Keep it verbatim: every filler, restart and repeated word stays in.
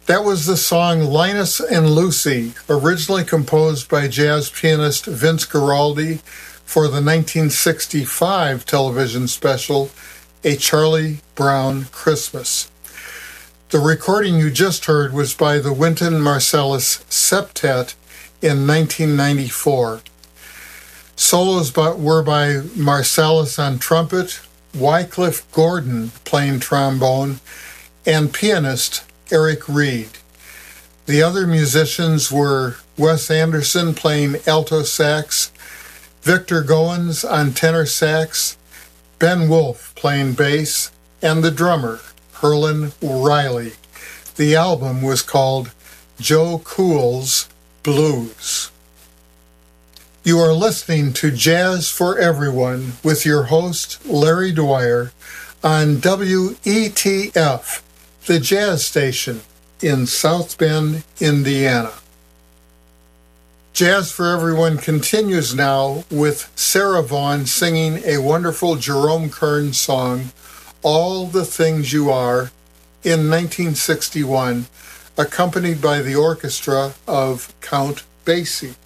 That was the song Linus and Lucy, originally composed by jazz pianist Vince Guaraldi for the nineteen sixty-five television special, A Charlie Brown Christmas. The recording you just heard was by the Wynton Marsalis Septet in nineteen ninety-four. Solos by, were by Marsalis on trumpet, Wycliffe Gordon playing trombone, and pianist Eric Reed. The other musicians were Wes Anderson playing alto sax, Victor Goins on tenor sax, Ben Wolf playing bass, and the drummer, Herlin Riley. The album was called Joe Cool's Blues. You are listening to Jazz for Everyone with your host, Larry Dwyer, on W E T F, the jazz station in South Bend, Indiana. Jazz for Everyone continues now with Sarah Vaughan singing a wonderful Jerome Kern song, All the Things You Are, in nineteen sixty-one, accompanied by the orchestra of Count Basie.